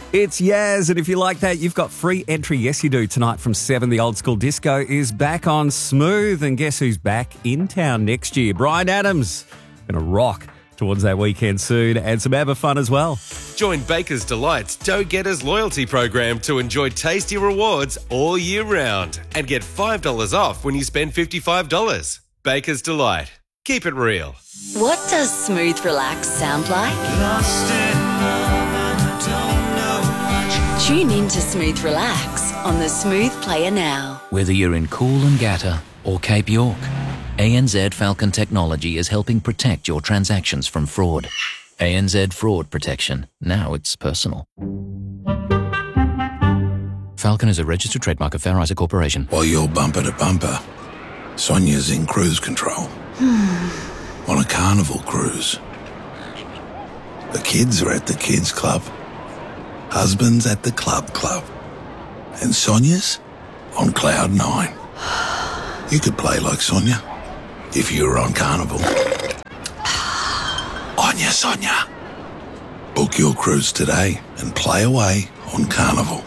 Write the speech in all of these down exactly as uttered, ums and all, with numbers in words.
It's Yaz, and if you like that, you've got free entry. Yes, you do. Tonight from seven, the Old School Disco is back on Smooth. And guess who's back in town next year? Bryan Adams. Going to rock towards that weekend soon, and some ABBA fun as well. Join Baker's Delight's Dough Getters loyalty program to enjoy tasty rewards all year round and get five dollars off when you spend fifty-five dollars. Baker's Delight. Keep it real. What does Smooth Relax sound like? Lost in love and I don't know much. Tune in to Smooth Relax on the Smooth Player now. Whether you're in Coolangatta or Cape York, A N Z Falcon Technology is helping protect your transactions from fraud. A N Z Fraud Protection. Now it's personal. Falcon is a registered trademark of Fair Isaac Corporation. While you're bumper to bumper, Sonia's in cruise control. On a carnival cruise. The kids are at the kids club. Husband's at the club club. And Sonia's on cloud nine. You could play like Sonia if you were on Carnival. Onya Sonia. Book your cruise today and play away on Carnival.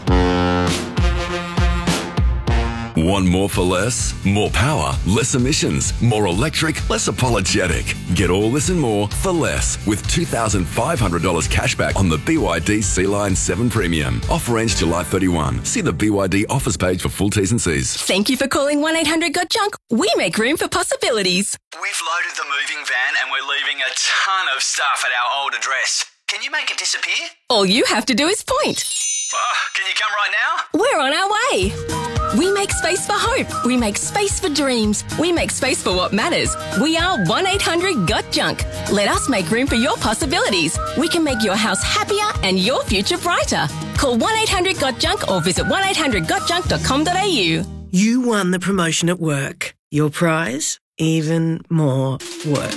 Want more for less? More power, less emissions, more electric, less apologetic. Get all this and more for less with two thousand five hundred dollars cashback on the B Y D Sea-Line seven Premium. Offer ends July thirty-first. See the B Y D offers page for full T's and C's. Thank you for calling one eight hundred got junk. We make room for possibilities. We've loaded the moving van and we're leaving a ton of stuff at our old address. Can you make it disappear? All you have to do is point. Oh, can you come right now? We're on our way. We make space for hope. We make space for dreams. We make space for what matters. We are one eight hundred got junk. Let us make room for your possibilities. We can make your house happier and your future brighter. Call one eight hundred got junk or visit one eight hundred got junk dot com dot a u. You won the promotion at work. Your prize? Even more work.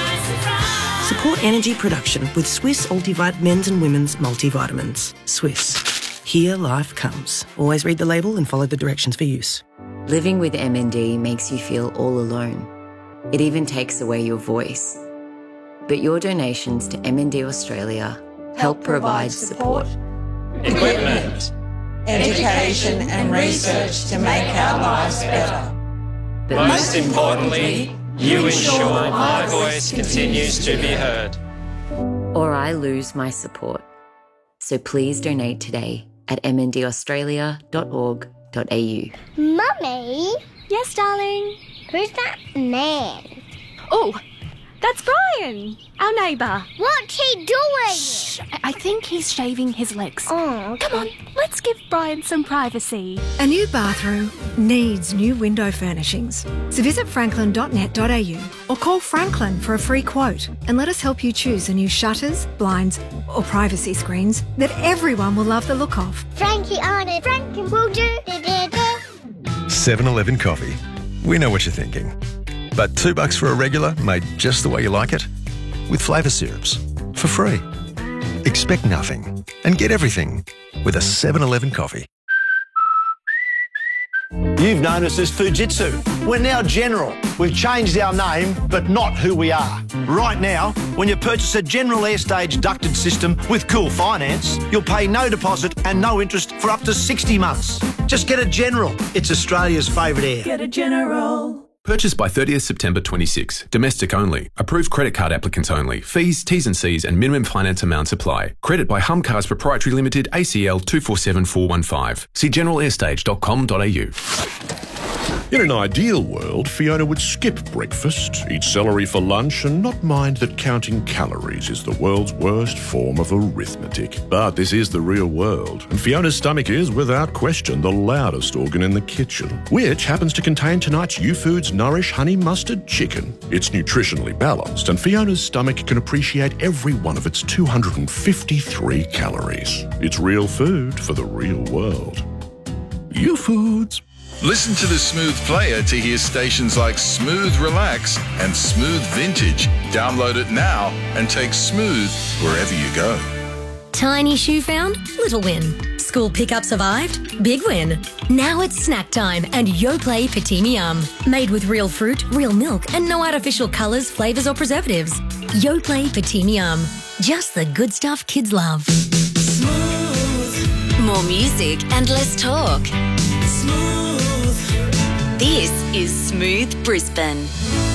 Support energy production with Swiss Ultivite men's and women's multivitamins. Swiss. Here life comes. Always read the label and follow the directions for use. Living with M N D makes you feel all alone. It even takes away your voice. But your donations to M N D Australia help provide support, equipment, education and research to make our lives better. But most importantly, you ensure my voice continues to be heard. Or I lose my support. So please donate today at m n d australia dot org dot a u. Mummy? Yes, darling? Who's that man? Oh, that's Bryan, our neighbour. What's he doing? Shh, I think he's shaving his legs. Oh, okay. Come on, let's give Bryan some privacy. A new bathroom needs new window furnishings. So visit franklin dot net dot a u or call Franklin for a free quote and let us help you choose the new shutters, blinds or privacy screens that everyone will love the look of. Frankie on it. Frankie will do. seven eleven Coffee. We know what you're thinking. But two bucks for a regular made just the way you like it? With flavour syrups. For free. Expect nothing and get everything with a seven eleven Coffee. You've known us as Fujitsu. We're now General. We've changed our name, but not who we are. Right now, when you purchase a General Airstage ducted system with Cool Finance, you'll pay no deposit and no interest for up to sixty months. Just get a General. It's Australia's favourite air. Get a General. Purchased by thirtieth September twenty-six. Domestic only. Approved credit card applicants only. Fees, T's and C's and minimum finance amounts apply. Credit by Hum Cars Proprietary Limited, A C L two four seven four one five. See general airstage dot com dot a u. In an ideal world, Fiona would skip breakfast, eat celery for lunch, and not mind that counting calories is the world's worst form of arithmetic. But this is the real world, and Fiona's stomach is, without question, the loudest organ in the kitchen, which happens to contain tonight's U-Foods Nourish Honey Mustard Chicken. It's nutritionally balanced, and Fiona's stomach can appreciate every one of its two hundred fifty-three calories. It's real food for the real world. U-Foods. Listen to the Smooth Player to hear stations like Smooth Relax and Smooth Vintage. Download it now and take Smooth wherever you go. Tiny shoe found? Little win. School pickup survived? Big win. Now it's snack time and Yoplait Patimi Yum. Made with real fruit, real milk and no artificial colours, flavours or preservatives. Yoplait Patimi Yum. Just the good stuff kids love. Smooth More music and less talk. Smooth. This is Smooth Brisbane.